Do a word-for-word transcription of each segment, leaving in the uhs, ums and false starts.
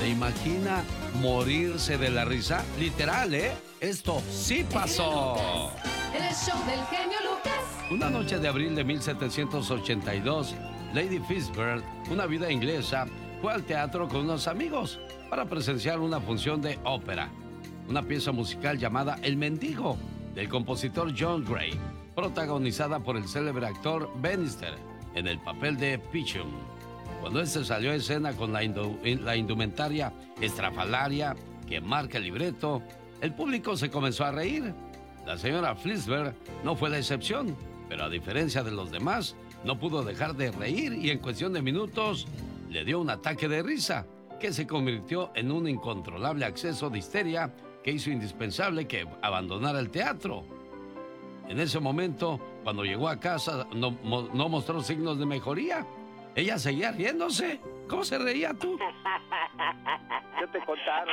imagina morirse de la risa? Literal, ¿eh? Esto sí pasó. En el show del genio Lucas. Una noche de abril de mil setecientos ochenta y dos, Lady Fishburne, una viuda inglesa, fue al teatro con unos amigos para presenciar una función de ópera, una pieza musical llamada El Mendigo, del compositor John Gray, protagonizada por el célebre actor Bannister en el papel de Pichum. Cuando este salió a escena con la, indu la indumentaria estrafalaria que marca el libreto, el público se comenzó a reír. La señora Fishburne no fue la excepción, pero a diferencia de los demás, no pudo dejar de reír y en cuestión de minutos le dio un ataque de risa que se convirtió en un incontrolable acceso de histeria que hizo indispensable que abandonara el teatro. En ese momento, cuando llegó a casa, no, no mostró signos de mejoría. Ella seguía riéndose. ¿Cómo se reía tú? Yo te contaron.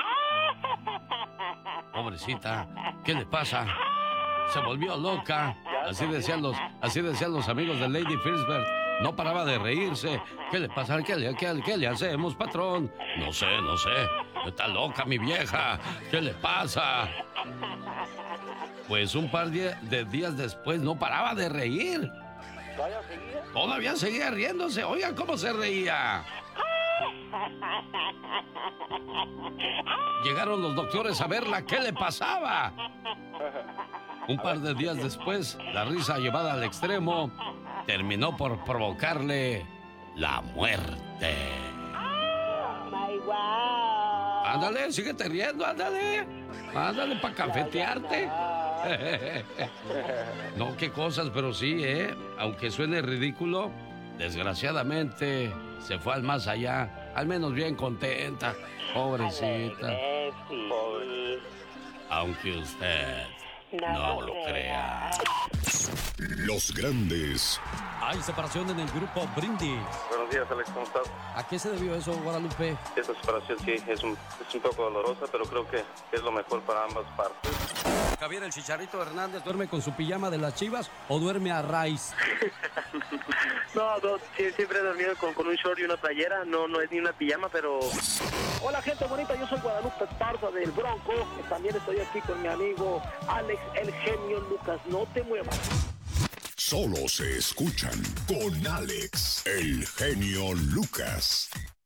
Pobrecita, ¿qué le pasa? Se volvió loca. Así decían los, así decían los amigos de Lady Fishburne. No paraba de reírse. ¿Qué le pasa? ¿Qué le, qué, qué le hacemos, patrón? No sé, no sé. Está loca mi vieja. ¿Qué le pasa? Pues un par de días después no paraba de reír. ¿Todavía seguía? Todavía seguía riéndose. Oigan cómo se reía. Llegaron los doctores a verla. ¿Qué le pasaba? Un par de días después, la risa llevada al extremo terminó por provocarle la muerte. ¡Ay, wow! Ándale, síguete riendo, ándale. Ándale para cafetearte. No, qué cosas, pero sí, ¿eh? Aunque suene ridículo, desgraciadamente se fue al más allá. Al menos bien contenta, pobrecita. Pobre. Aunque usted no lo crea. Los grandes. Hay separación en el grupo Brindis. Buenos días, Alex, ¿cómo estás? ¿A qué se debió eso, Guadalupe? Esta separación sí es un, es un poco dolorosa, pero creo que es lo mejor para ambas partes. Javier el Chicharito Hernández, ¿duerme con su pijama de las Chivas o duerme a raíz? No, no, sí, siempre he dormido con, con un short y una playera. No, no es ni una pijama, pero... Hola, gente bonita. Yo soy Guadalupe Esparza del Bronco. También estoy aquí con mi amigo Alex, el genio Lucas. No te muevas. Solo se escuchan con Alex, el genio Lucas.